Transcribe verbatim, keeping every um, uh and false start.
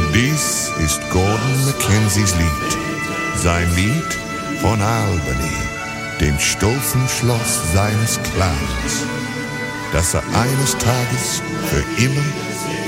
Dies ist Gordon Mackenzies Lied. Sein Lied von Albany, dem stolzen Schloss seines Clans, das er eines Tages für immer